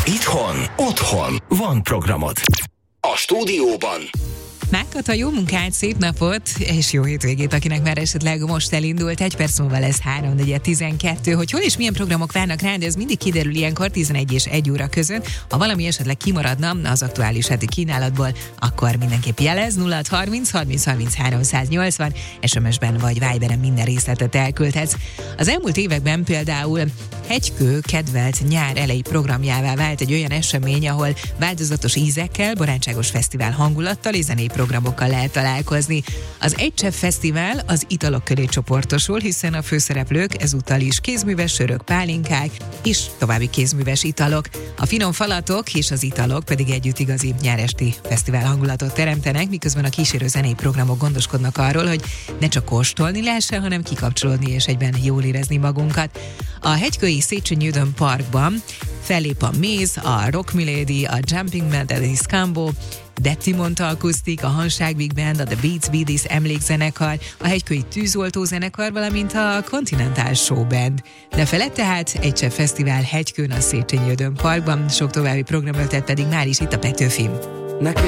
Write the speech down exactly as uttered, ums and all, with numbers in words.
Itthon, otthon van programod. A stúdióban Mágkata, jó munkát, szép napot, és jó hétvégét, akinek már esetleg most elindult. Egy perc múlva lesz három negyven tizenkettő. Hogy hol és milyen programok várnak rá, de ez mindig kiderül ilyenkor tizenegy és egy óra között. Ha valami esetleg kimaradna az aktuális heti kínálatból, akkor mindenképp jelez. Nulla hat harminc harminc harminc háromszáznyolcvan, es em es-ben vagy Viberen minden részletet elküldhetsz. Az elmúlt években például Hegykő kedvelt nyár eleji programjává vált egy olyan esemény, ahol változatos ízekkel, barátságos fesztivál hangulattal és zenei programokkal lehet találkozni. Az Egy Csepp Fesztivál az italok köré csoportosul, hiszen a főszereplők ezúttal is kézműves sörök, pálinkák és további kézműves italok. A finom falatok és az italok pedig együtt igazi nyáresti fesztivál hangulatot teremtenek, miközben a kísérő zenei programok gondoskodnak arról, hogy ne csak kóstolni lehessen, hanem kikapcsolódni és egyben jól érezni magunkat. A hegykői Széchenyi Ődön Parkban fellép a Méz, a Rock Milady, a Jumping Methodist Combo, Detti Monta Akusztik, a Hanság Big Band, a The Beats Beaties emlékzenekar, a hegykői tűzoltó zenekar, valamint a Continental Show Band. De felett tehát Egy Csepp Fesztivál Hegykőn a Széchenyi Ődön Parkban, sok további programötlet pedig már is itt a Petőfin.